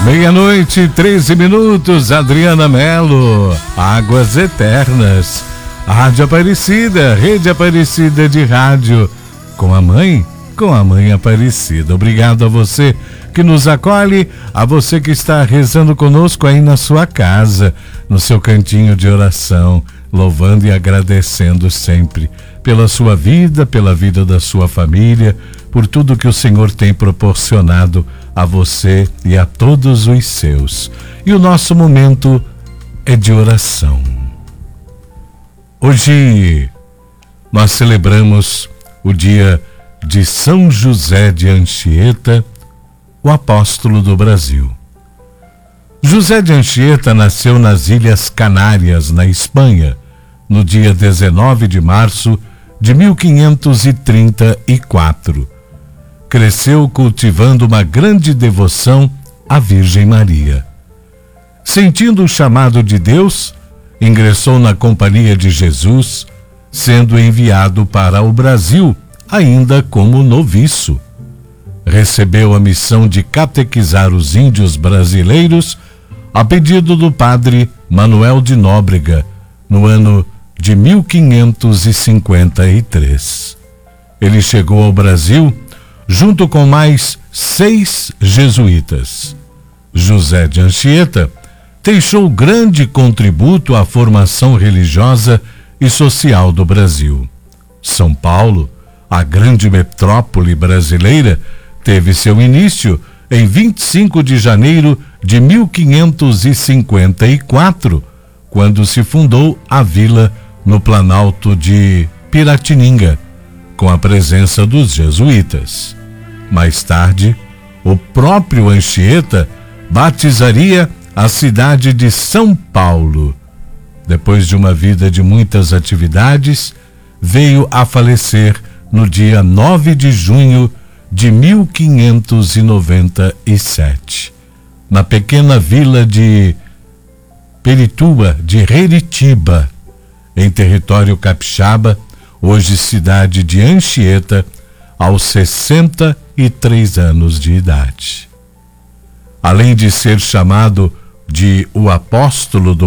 Meia-noite, 13 minutos, Adriana Mello, Águas Eternas, Rádio Aparecida, Rede Aparecida de Rádio, com a mãe Aparecida. Obrigado a você que nos acolhe, a você que está rezando conosco aí na sua casa, no seu cantinho de oração, louvando e agradecendo sempre pela sua vida, pela vida da sua família, por tudo que o Senhor tem proporcionado a você e a todos os seus. E o nosso momento é de oração. Hoje nós celebramos o dia de São José de Anchieta, o apóstolo do Brasil. José de Anchieta nasceu nas Ilhas Canárias, na Espanha, no dia 19 de março de 1534. Cresceu cultivando uma grande devoção à Virgem Maria. Sentindo o chamado de Deus, ingressou na Companhia de Jesus, sendo enviado para o Brasil, ainda como noviço. Recebeu a missão de catequizar os índios brasileiros a pedido do padre Manuel de Nóbrega, no ano de 1553. Ele chegou ao Brasil junto com mais 6 jesuítas. José de Anchieta deixou grande contributo à formação religiosa e social do Brasil. São Paulo, a grande metrópole brasileira, teve seu início em 25 de janeiro de 1554, quando se fundou a vila no Planalto de Piratininga, com a presença dos jesuítas. Mais tarde, o próprio Anchieta batizaria a cidade de São Paulo. Depois de uma vida de muitas atividades, veio a falecer no dia 9 de junho de 1597, na pequena vila de Reritiba, em território capixaba, hoje cidade de Anchieta, aos 63 anos de idade. Além de ser chamado de o apóstolo do